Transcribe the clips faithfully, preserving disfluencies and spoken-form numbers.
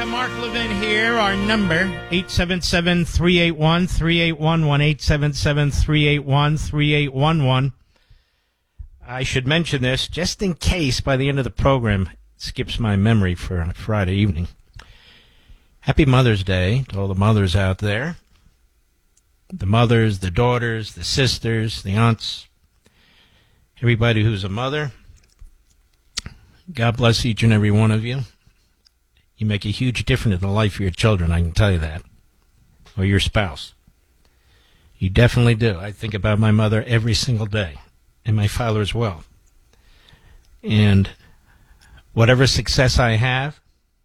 Mark Levin here. Our number, eight seven seven, three eight one, three eight one one, eight seven seven, three eight one, three eight one one. I should mention this just in case by the end of the program it skips my memory for Friday evening. Happy Mother's Day to all the mothers out there. The mothers, the daughters, the sisters, the aunts, everybody who's a mother. God bless each and every one of you. You make a huge difference in the life of your children, I can tell you that. Or your spouse. You definitely do. I think about my mother every single day. And my father as well. And whatever success I have,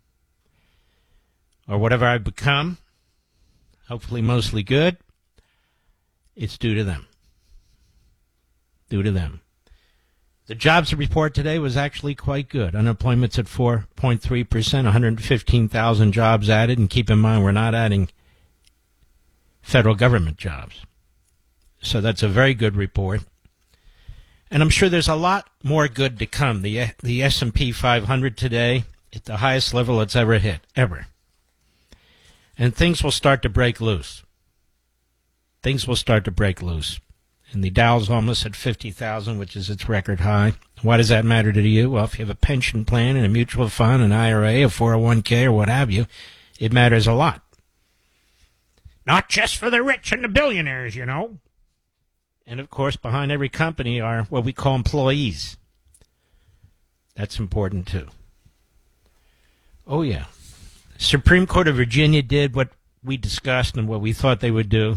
or whatever I've become, hopefully mostly good, it's due to them. Due to them. The jobs report today was actually quite good. Unemployment's at four point three percent, one hundred fifteen thousand jobs added. And keep in mind, we're not adding federal government jobs. So that's a very good report. And I'm sure there's a lot more good to come. The, the S and P five hundred today at the highest level it's ever hit, ever. And things will start to break loose. Things will start to break loose. And the Dow's almost at fifty thousand, which is its record high. Why does that matter to you? Well, if you have a pension plan and a mutual fund, an I R A, a four oh one k, or what have you, it matters a lot. Not just for the rich and the billionaires, you know. And, of course, behind every company are what we call employees. That's important, too. Oh, yeah. The Supreme Court of Virginia did what we discussed and what we thought they would do.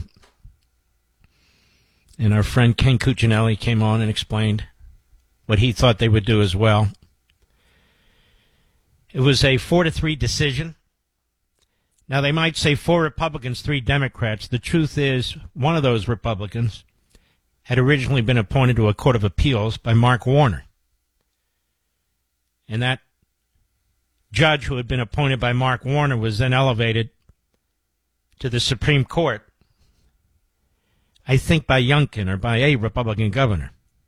And our friend Ken Cuccinelli came on and explained what he thought they would do as well. It was a four to three decision. Now, they might say four Republicans, three Democrats. The truth is, one of those Republicans had originally been appointed to a court of appeals by Mark Warner. And that judge who had been appointed by Mark Warner was then elevated to the Supreme Court, I think by Youngkin or by a Republican governor.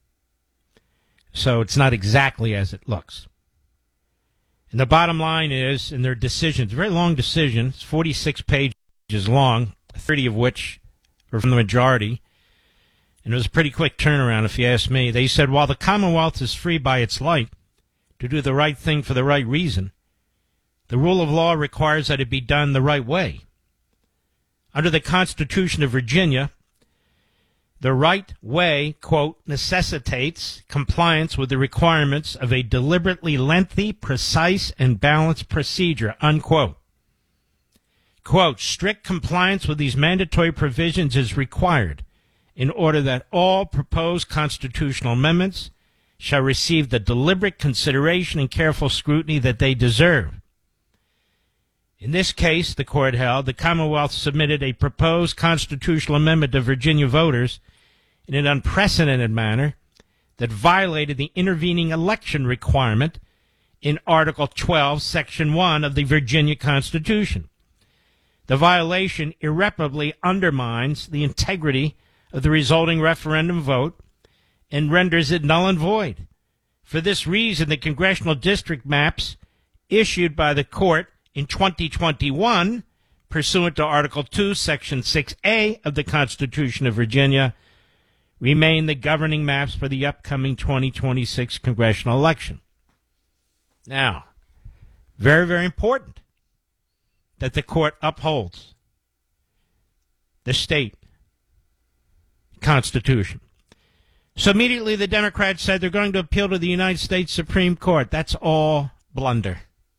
So it's not exactly as it looks. And the bottom line is, in their decisions, very long decisions, forty-six pages long, thirty of which were from the majority, and it was a pretty quick turnaround if you ask me. They said, while the Commonwealth is free by its light to do the right thing for the right reason, the rule of law requires that it be done the right way. Under the Constitution of Virginia, the right way, quote, necessitates compliance with the requirements of a deliberately lengthy, precise, and balanced procedure, unquote. Quote, strict compliance with these mandatory provisions is required in order that all proposed constitutional amendments shall receive the deliberate consideration and careful scrutiny that they deserve. In this case, the court held, the Commonwealth submitted a proposed constitutional amendment to Virginia voters in an unprecedented manner that violated the intervening election requirement in Article twelve, Section one of the Virginia Constitution. The violation irreparably undermines the integrity of the resulting referendum vote and renders it null and void. For this reason, the congressional district maps issued by the court in twenty twenty-one, pursuant to Article two, Section six A of the Constitution of Virginia, remain the governing maps for the upcoming twenty twenty-six congressional election. Now, very, very important that the court upholds the state Constitution. So immediately the Democrats said they're going to appeal to the United States Supreme Court. That's all blunder.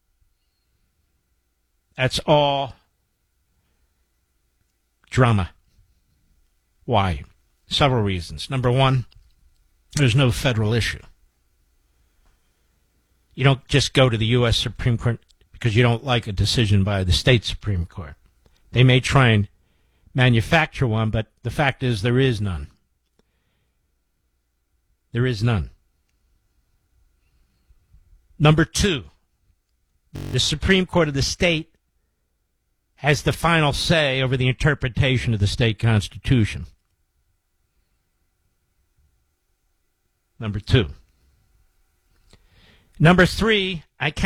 That's all drama. Why? Several reasons. Number one, there's no federal issue. You don't just go to the U S Supreme Court because you don't like a decision by the state Supreme Court. They may try and manufacture one, but the fact is there is none. There is none. Number two, the Supreme Court of the state has the final say over the interpretation of the state constitution. Number two. Number three, I can't